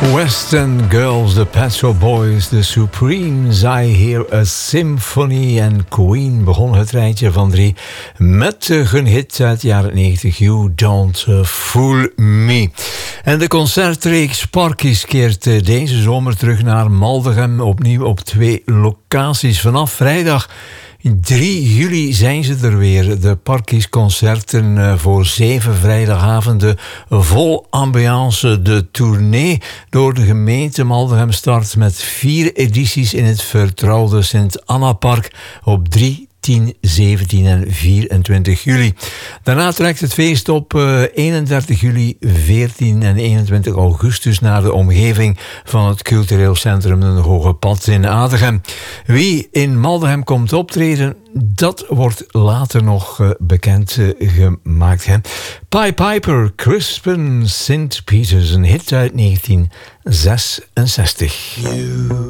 Western Girls, the Pet Shop Boys, the Supremes, I Hear a Symphony en Queen begon het rijtje van 3 met hun hit uit de jaren 90, You Don't Fool Me. En de concertreeks Parkies keert deze zomer terug naar Maldegem, opnieuw op 2 locaties. Vanaf vrijdag 3 juli zijn ze er weer. De Parkies-concerten voor 7 vrijdagavonden vol ambiance. De tournee door de gemeente Maldegem start met 4 edities in het vertrouwde Sint-Anna-park op 3, 10, 17 en 24 juli. Daarna trekt het feest op 31 juli, 14 en 21 augustus naar de omgeving van het cultureel centrum De Hoge Pad in Adegem. Wie in Maldegem komt optreden, dat wordt later nog bekend gemaakt. Pied Piper, Crispin St. Peters, een hit uit 1966.